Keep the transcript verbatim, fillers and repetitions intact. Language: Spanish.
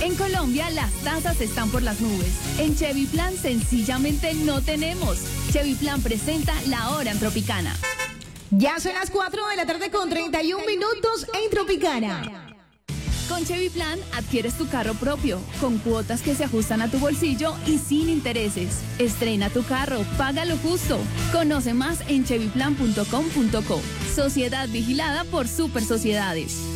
En Colombia, las tasas están por las nubes. En Chevy Plan, sencillamente no tenemos. Chevy Plan presenta La Hora en Tropicana. Ya son las cuatro de la tarde con treinta y un minutos en Tropicana. Con Chevy Plan adquieres tu carro propio, con cuotas que se ajustan a tu bolsillo y sin intereses. Estrena tu carro, paga lo justo. Conoce más en chevy plan punto com punto co. Sociedad vigilada por Super Sociedades.